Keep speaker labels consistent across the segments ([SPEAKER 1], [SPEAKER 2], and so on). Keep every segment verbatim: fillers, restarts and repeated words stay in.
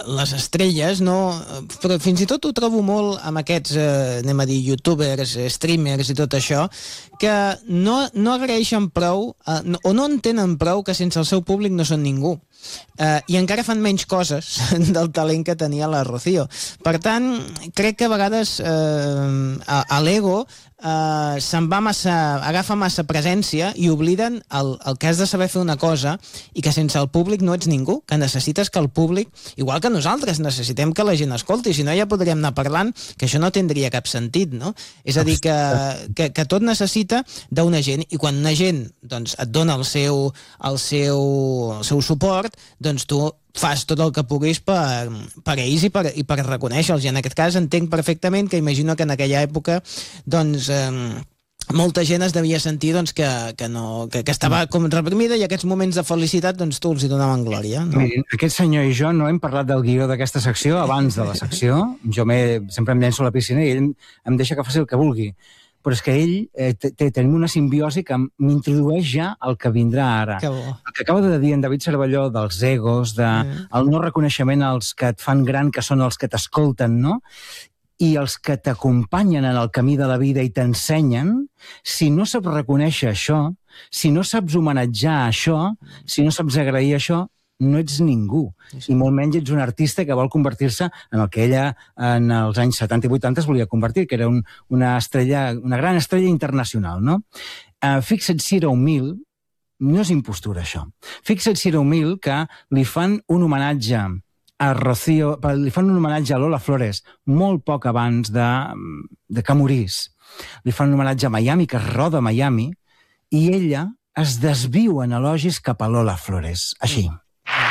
[SPEAKER 1] les estrelles, no? Però fins i tot ho trobo molt amb aquests, eh, anem a dir, youtubers, streamers i tot això, que no, no agraeixen prou, eh, no, o no entenen prou que sense el seu públic no són ningú. Eh, I encara fan menys coses del talent que tenia la Rocío. Per tant, crec que a vegades eh, a, a l'ego Uh, se'n va massa, agafa massa presència i obliden el, el que has de saber fer una cosa i que sense el públic no ets ningú, que necessites que el públic, igual que nosaltres, necessitem que la gent escolti, si no ja podríem anar parlant que això no tindria cap sentit, no? És a dir, que, que, que tot necessita d'una gent, i quan una gent doncs, et dona el seu, el seu, el seu suport, doncs tu fas tot el que puguis per, per ells i per, i per reconèixer-los. I en aquest cas entenc perfectament que imagino que en aquella època doncs, eh, molta gent es devia sentir doncs, que, que, no, que, que estava com reprimida, i aquests moments de felicitat doncs, tu els hi donaven glòria. No?
[SPEAKER 2] Mirin, aquest senyor i jo no hem parlat del guió d'aquesta secció abans de la secció. Jo sempre em llenço a la piscina i ell em deixa que faci el que vulgui. Però és que ell eh, té, tenim una simbiosi que m'introdueix ja el que vindrà ara.
[SPEAKER 1] Que bo.
[SPEAKER 2] El que acaba de dir en David Cervelló dels egos, de, mm. el no reconeixement als que et fan gran, que són els que t'escolten, no? I els que t'acompanyen en el camí de la vida i t'ensenyen, si no saps reconèixer això, si no saps homenatjar això, si no saps agrair això, no ets ningú, sí. I molt menys ets un artista que vol convertir-se en el que ella en els anys setanta i vuitanta es volia convertir, que era un, una estrella, una gran estrella internacional, no? Uh, fixa't si era humil, no és impostura això, fixa't si era humil que li fan un homenatge a Rocío, li fan un homenatge a Lola Flores molt poc abans de, de que morís. Li fan un homenatge a Miami, que es roda a Miami, i ella es desviu en elogis cap a Lola Flores, així. Mm.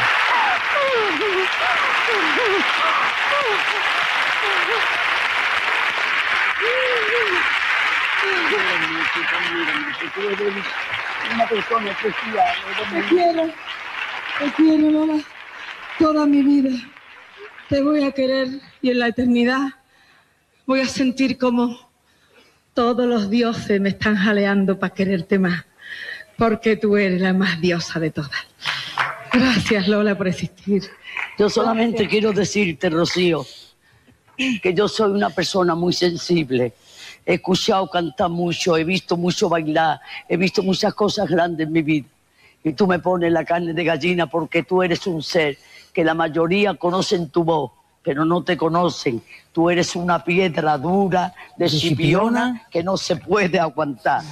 [SPEAKER 3] Una persona especial. Te quiero, te quiero, Lola, toda mi vida. Te voy a querer y en la eternidad voy a sentir como todos los dioses me están jaleando para quererte más, porque tú eres la más diosa de todas. Gracias, Lola, por existir.
[SPEAKER 4] Yo solamente quiero decirte, Rocío, que yo soy una persona muy sensible. He escuchado cantar mucho, he visto mucho bailar, he visto muchas cosas grandes en mi vida. Y tú me pones la carne de gallina porque tú eres un ser que la mayoría conocen tu voz, pero no te conocen. Tú eres una piedra dura de Chipiona que no se puede aguantar.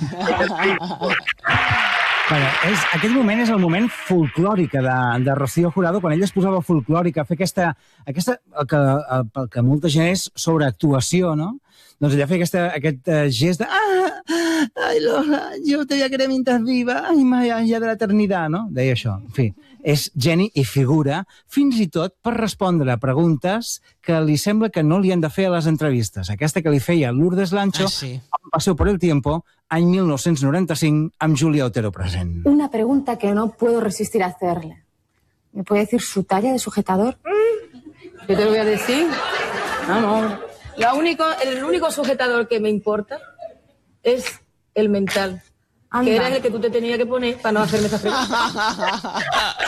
[SPEAKER 2] Bueno, és, aquest moment és el moment folclòric de, de Rocío Jurado, quan ella es posava folclòrica, a fer aquesta, aquesta el, que, el, el que molta gent és sobreactuació, no? Doncs ella feia aquesta, aquest uh, gest de ah, ai, Lola, jo te voy a querer mientras viva, ai, mai, ja de l'eternitat, no? Deia això. En fi, és geni i figura, fins i tot per respondre a preguntes que li sembla que no li han de fer a les entrevistes. Aquesta que li feia Lourdes Lancho, ah, sí. A Paseo por el Tiempo, any mil nou-cents noranta-cinc, amb Julia Otero present.
[SPEAKER 5] Una pregunta que no puedo resistir a hacerle. ¿Me puede decir su talla de sujetador?
[SPEAKER 3] ¿Qué te lo voy a decir? No, no. La único, el único sujetador que me importa es el mental. Anda. Que era el que tú te tenías que poner para no hacerme esa pregunta.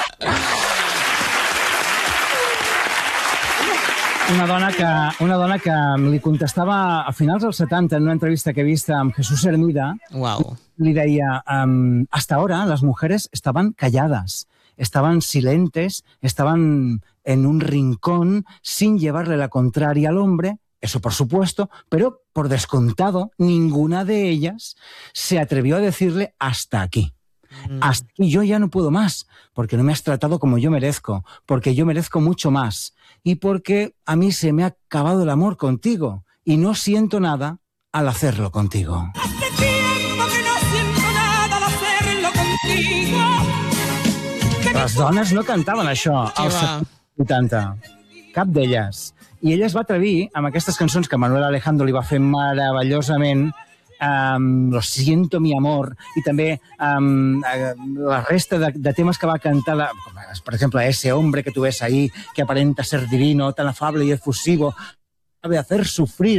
[SPEAKER 2] Una dona, que, una dona que li contestava a finals dels setanta en una entrevista que he vist amb Jesús Hermida.
[SPEAKER 1] Wow.
[SPEAKER 2] Li deia, um, hasta ahora las mujeres estaban calladas, estaban silentes, estaban en un rincón sin llevarle la contraria al hombre, eso por supuesto, pero por descontado ninguna de ellas se atrevió a decirle hasta aquí. Mm. Hasta aquí, yo ya no puedo más, porque no me has tratado como yo merezco, porque yo merezco mucho más y porque a mí se me ha acabado el amor contigo y no siento nada al hacerlo contigo.
[SPEAKER 6] Hace tiempo que no siento nada al hacerlo contigo.
[SPEAKER 2] Les dones no cantaven això als vuitanta, cap d'elles. I ella es va atrevir amb aquestes cançons que Manuel Alejandro li va fer meravellosament, Um, Lo siento mi amor, i també um, la resta de, de temes que va cantar, la, per exemple, Ese hombre que tú ves ahí, que aparenta ser divino, tan afable y efusivo, sabe hacer sufrir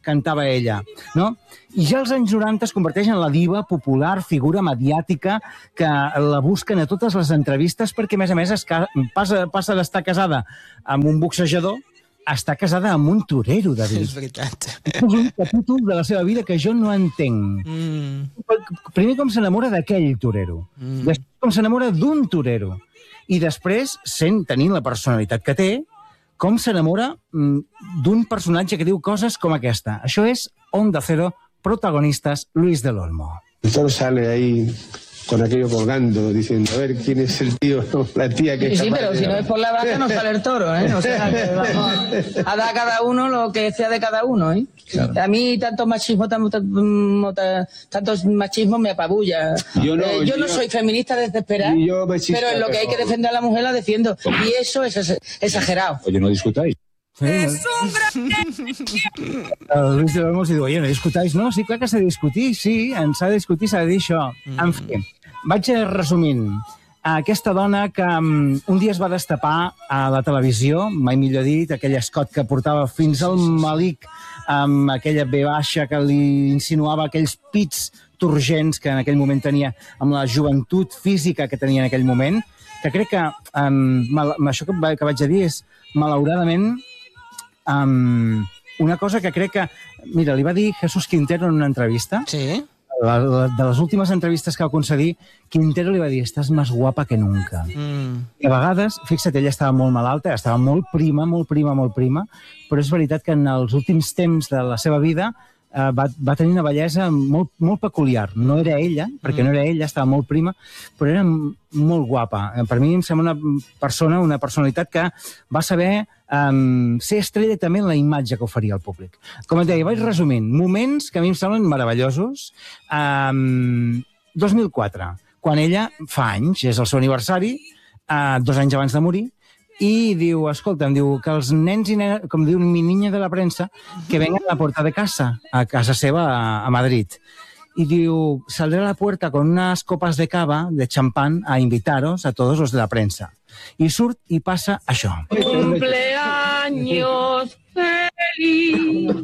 [SPEAKER 2] cantava ella, no? I ja als anys noranta es converteix en la diva popular, figura mediàtica, que la busquen a totes les entrevistes perquè, a més a més, es ca... passa, passa d'estar casada amb un boxejador a estar casada amb un torero, David.
[SPEAKER 1] És veritat.
[SPEAKER 2] És un capítol de la seva vida que jo no entenc.
[SPEAKER 1] Mm.
[SPEAKER 2] Primer, com s'enamora d'aquell torero.
[SPEAKER 1] Mm.
[SPEAKER 2] Després, com s'enamora d'un torero. I després, sent, tenint la personalitat que té, com s'enamora d'un personatge que diu coses com aquesta. Això és Onda Cero, protagonistas Luis del Olmo.
[SPEAKER 7] El toro sale ahí con aquello colgando, diciendo, a ver, ¿quién es el tío, la tía que...
[SPEAKER 3] Sí, sí, pero si no es por la vaca no sale el toro, ¿eh? O sea, que vamos a dar a cada uno lo que sea de cada uno, ¿eh? Claro. A mí tanto machismo, tanto, tanto machismo me apabulla. Yo no, eh, yo no yo, soy feminista desde esperar, yo machista, pero en lo que hay que defender a la mujer la defiendo. Y eso es exagerado.
[SPEAKER 8] Oye, no discutáis.
[SPEAKER 2] Sí, el Luis de Olmos diu, oye, no discutáis? No, sí, clar que s'ha de discutir, sí, ens s'ha de discutir, s'ha de dir això. Mm. En fi, vaig resumint. Aquesta dona que um, un dia es va destapar a la televisió, mai millor dit, aquell escot que portava fins al malic, amb aquella ve baixa que li insinuava aquells pits turgents que en aquell moment tenia, amb la joventut física que tenia en aquell moment, que crec que um, mal, això que, que vaig a dir és, malauradament, Um, una cosa que crec que... Mira, li va dir Jesús Quintero en una entrevista.
[SPEAKER 1] Sí.
[SPEAKER 2] La, la, de les últimes entrevistes que va concedir, Quintero li va dir, estàs més guapa que nunca.
[SPEAKER 1] Mm.
[SPEAKER 2] I a vegades, fixa't, ella estava molt malalta, estava molt prima, molt prima, molt prima, però és veritat que en els últims temps de la seva vida eh, va, va tenir una bellesa molt, molt peculiar. No era ella, perquè no era ella, estava molt prima, però era molt guapa. Per mi em sembla una persona, una personalitat que va saber Um, ser estrella també en la imatge que oferia al públic. Com et deia, vaig resumint. Moments que a mi em semblen meravellosos. Um, dos mil quatre, quan ella, fa anys, és el seu aniversari, uh, dos anys abans de morir, i diu, escolta, em diu que els nens i nenes, com diu mi niña de la premsa, que vengan a la puerta de casa, a casa seva, a, a Madrid. Y diu, saldré a la puerta con unas copas de cava, de champán, a invitaros a todos los de la prensa. I surt i passa això.
[SPEAKER 3] Cumpleaños feliz.